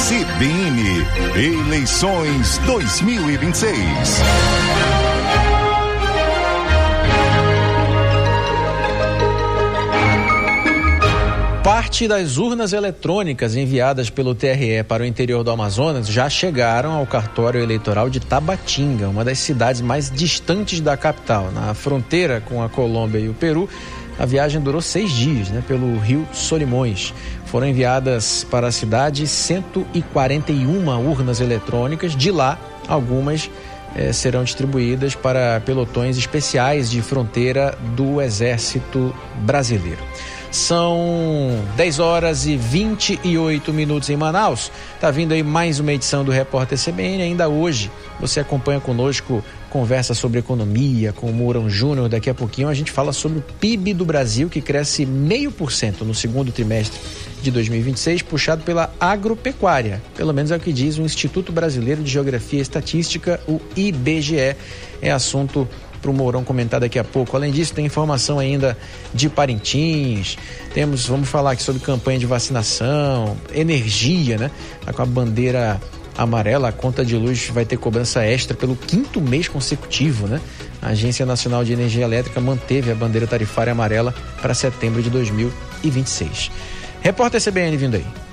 CBN, eleições 2026. Parte das urnas eletrônicas enviadas pelo TRE para o interior do Amazonas já chegaram ao cartório eleitoral de Tabatinga, uma das cidades mais distantes da capital. Na fronteira com a Colômbia e o Peru, a viagem durou 6 dias, pelo rio Solimões. Foram enviadas para a cidade 141 urnas eletrônicas. De lá, algumas serão distribuídas para pelotões especiais de fronteira do Exército Brasileiro. São 10 horas e 28 minutos em Manaus. Tá vindo aí mais uma edição do Repórter CBN. Ainda hoje você acompanha conosco, conversa sobre economia com o Mourão Júnior. Daqui a pouquinho a gente fala sobre o PIB do Brasil, que cresce 0,5% no segundo trimestre de 2026, puxado pela agropecuária. Pelo menos é o que diz o Instituto Brasileiro de Geografia e Estatística, o IBGE. É assunto para o Mourão comentar daqui a pouco. Além disso, tem informação ainda de Parintins, vamos falar aqui sobre campanha de vacinação, energia, Tá com a bandeira amarela, a conta de luz vai ter cobrança extra pelo 5º mês consecutivo, A Agência Nacional de Energia Elétrica manteve a bandeira tarifária amarela para setembro de 2026. Repórter CBN vindo aí.